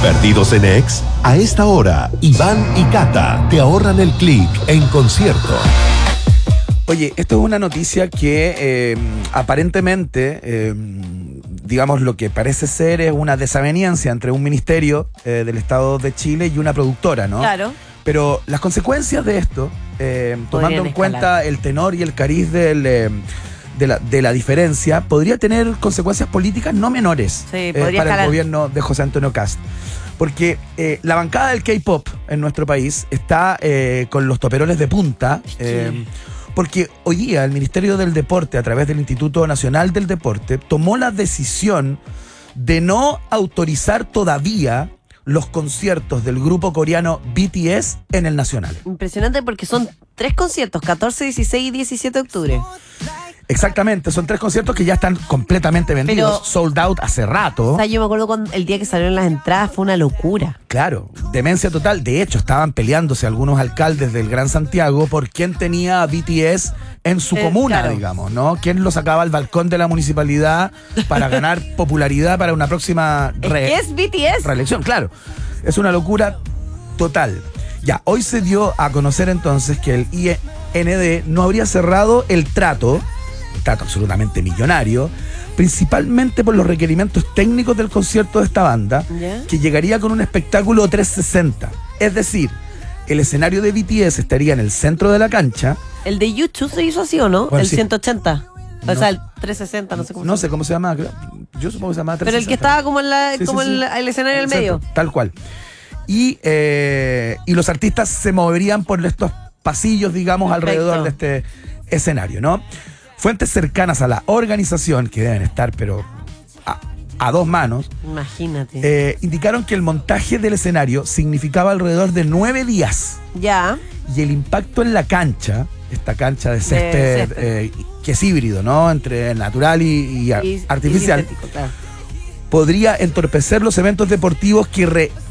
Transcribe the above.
¿Perdidos en Ex? A esta hora, Iván y Cata te ahorran el clic en concierto. Oye, esto es una noticia que aparentemente, digamos, lo que parece ser es una desaveniencia entre un ministerio del Estado de Chile y una productora, ¿no? Claro. Pero las consecuencias de esto, tomando en cuenta el tenor y el cariz de la diferencia, podría tener consecuencias políticas no menores para el gobierno de José Antonio Kast. Porque la bancada del K-pop en nuestro país está con los toperoles de punta. Porque hoy día el Ministerio del Deporte, a través del Instituto Nacional del Deporte, tomó la decisión de no autorizar todavía los conciertos del grupo coreano BTS en el Nacional. Impresionante, porque son 3 conciertos, 14, 16 y 17 de octubre. Exactamente, son 3 conciertos que ya están completamente vendidos, sold out hace rato. O sea, yo me acuerdo cuando el día que salieron las entradas fue una locura. Claro, demencia total. De hecho, estaban peleándose algunos alcaldes del Gran Santiago por quién tenía a BTS en su comuna, claro, digamos, ¿no? ¿Quién lo sacaba al balcón de la municipalidad para ganar popularidad para una próxima ¿Es BTS? reelección? Claro, es una locura total. Ya, hoy se dio a conocer entonces que el IND no habría cerrado el trato absolutamente millonario, principalmente por los requerimientos técnicos del concierto de esta banda, que llegaría con un espectáculo 360. Es decir, el escenario de BTS estaría en el centro de la cancha. ¿El de YouTube se hizo así o no? Bueno, el sí. 180. No. O sea, el 360, no sé cómo No sé cómo se llama. Yo supongo que se llama 360. Pero el que estaba como el escenario del medio. Tal cual. Y los artistas se moverían por estos pasillos, digamos, alrededor de este escenario, ¿no? Fuentes cercanas a la organización, que deben estar, pero a 2 manos, imagínate, indicaron que el montaje del escenario significaba alrededor de 9 días. Ya. Y el impacto en la cancha, esta cancha de césped, que es híbrido, ¿no? Entre natural y artificial, sintético, claro, podría entorpecer los eventos deportivos que